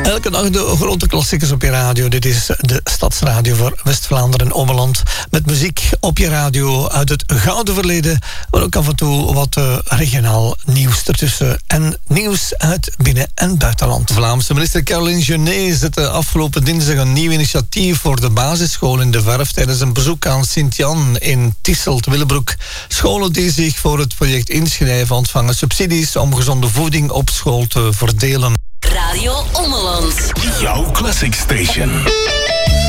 Elke dag de grote klassiekers op je radio. Dit is de Stadsradio voor West-Vlaanderen en Ommeland. Met muziek op je radio uit het gouden verleden. Maar ook af en toe wat regionaal nieuws ertussen. En nieuws uit binnen- en buitenland. Vlaamse minister Caroline Genet zette afgelopen dinsdag een nieuw initiatief voor de basisschool in de Verf tijdens een bezoek aan Sint-Jan in Tisselt-Willebroek. Scholen die zich voor het project inschrijven ontvangen subsidies om gezonde voeding op school te verdelen. Radio Ommeland. Jouw Classic Station.